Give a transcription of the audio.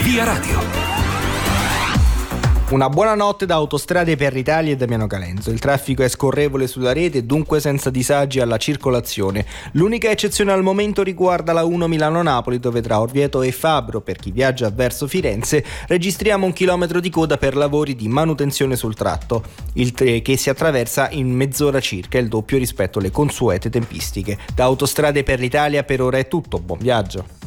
Via Radio. Una buona notte da Autostrade per l'Italia e Damiano Calenzo. Il traffico è scorrevole sulla rete e dunque senza disagi alla circolazione. L'unica eccezione al momento riguarda la 1 Milano-Napoli, dove tra Orvieto e Fabro, per chi viaggia verso Firenze, registriamo 1 chilometro di coda per lavori di manutenzione sul tratto. Che si attraversa in mezz'ora circa, il doppio rispetto alle consuete tempistiche. Da Autostrade per l'Italia per ora è tutto, buon viaggio.